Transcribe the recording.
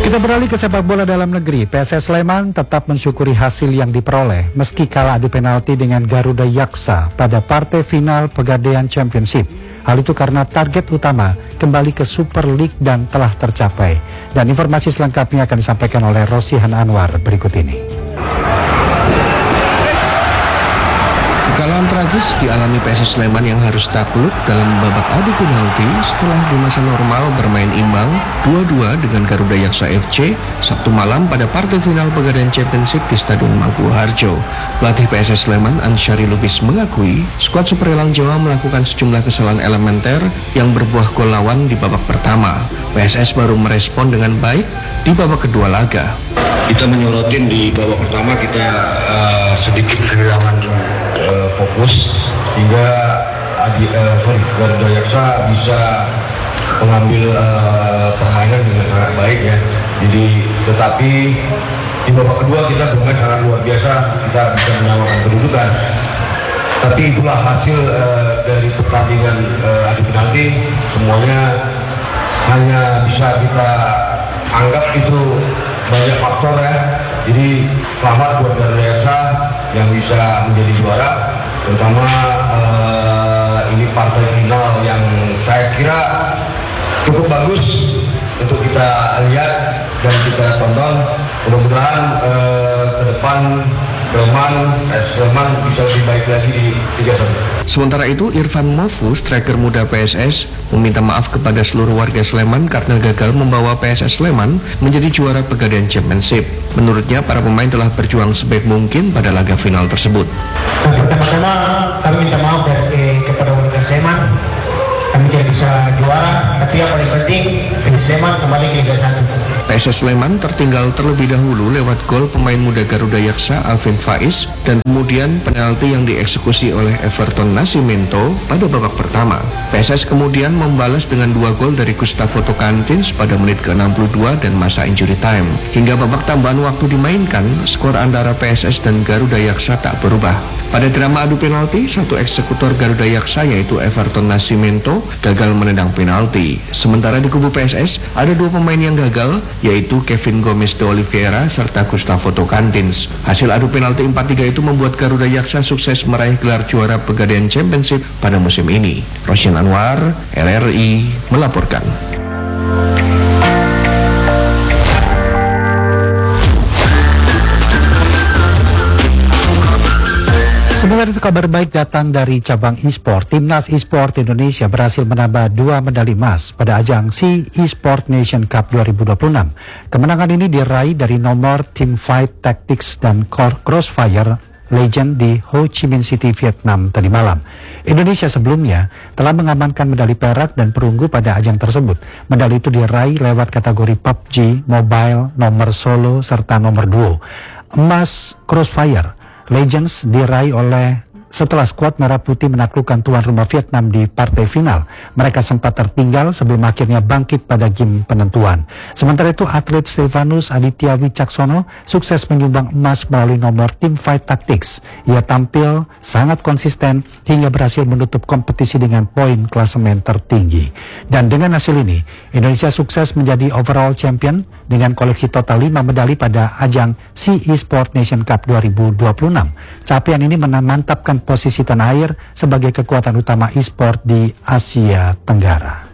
Kita beralih ke sepak bola dalam negeri. PSS Sleman tetap mensyukuri hasil yang diperoleh meski kalah adu penalti dengan Garuda Yaksa pada partai final Pegadaian Championship. Hal itu karena target utama kembali ke Super League dan telah tercapai. Dan informasi selengkapnya akan disampaikan oleh Rosihan Anwar berikut ini. Kekalahan tragis dialami PSS Sleman yang harus takluk dalam babak adu penalti setelah di masa normal bermain imbang 2-2 dengan Garuda Yaksa FC Sabtu malam pada partai final Pegadaian Championship di Stadion Mangkuharjo. Pelatih PSS Sleman Ansyari Lubis mengakui skuad Super Elang Jawa melakukan sejumlah kesalahan elementer yang berbuah gol lawan di babak pertama. PSS baru merespon dengan baik di babak kedua laga. Kita menyorotin di babak pertama kita sedikit kehilangan fokus hingga Garuda Yaksa bisa mengambil permainan dengan sangat baik ya. Jadi tetapi di babak kedua kita bermain sangat luar biasa, kita bisa menyamakan kedudukan. Tapi itulah hasil dari pertandingan adu penalti, semuanya hanya bisa kita anggap itu banyak faktor ya. Jadi selamat buat Garuda Yaksa yang bisa menjadi juara, terutama ini partai final yang saya kira cukup bagus untuk kita lihat dan kita tonton. Mudah-mudahan ke depan Sleman bisa lebih baik lagi di Liga 1. Sementara itu, Irfan Mofu, striker muda PSS, meminta maaf kepada seluruh warga Sleman karena gagal membawa PSS Sleman menjadi juara Pegadaian Championship. Menurutnya, para pemain telah berjuang sebaik mungkin pada laga final tersebut. Pertama-tama kami minta maaf kepada warga Sleman. Kami tidak bisa juara, tapi yang paling penting Sleman kembali ke Liga 1. PSS Sleman tertinggal terlebih dahulu lewat gol pemain muda Garuda Yaksa Alvin Faiz dan kemudian penalti yang dieksekusi oleh Everton Nascimento pada babak pertama. PSS kemudian membalas dengan 2 gol dari Gustavo Tocantins pada menit ke-62 dan masa injury time. Hingga babak tambahan waktu dimainkan, skor antara PSS dan Garuda Yaksa tak berubah. Pada drama adu penalti, satu eksekutor Garuda Yaksa yaitu Everton Nascimento gagal menendang penalti. Sementara di kubu PSS ada 2 pemain yang gagal, yaitu Kevin Gomez de Oliveira serta Gustavo Tocantins. Hasil adu penalti 4-3 itu membuat Garuda Yaksa sukses meraih gelar juara Pegadaian Championship pada musim ini. Rosihan Anwar, RRI melaporkan. Sementara itu kabar baik datang dari cabang e-sport. Timnas e-sport Indonesia berhasil menambah 2 medali emas pada ajang SEA E-Sport Nation Cup 2026. Kemenangan ini diraih dari nomor Team Fight Tactics dan Crossfire Legend di Ho Chi Minh City, Vietnam tadi malam. Indonesia sebelumnya telah mengamankan medali perak dan perunggu pada ajang tersebut. Medali itu diraih lewat kategori PUBG, Mobile, nomor solo, serta nomor duo. Emas Crossfire Legends diraih setelah skuad Merah Putih menaklukkan tuan rumah Vietnam di partai final. Mereka sempat tertinggal sebelum akhirnya bangkit pada game penentuan. Sementara itu, atlet Stefanus Aditya Wicaksono sukses menyumbang emas melalui nomor Team Fight Tactics. Ia tampil sangat konsisten hingga berhasil menutup kompetisi dengan poin klasemen tertinggi. Dan dengan hasil ini, Indonesia sukses menjadi overall champion dengan koleksi total 5 medali pada ajang SEA E-Sport Nation Cup 2026. Capaian ini memantapkan posisi tanah air sebagai kekuatan utama e-sport di Asia Tenggara.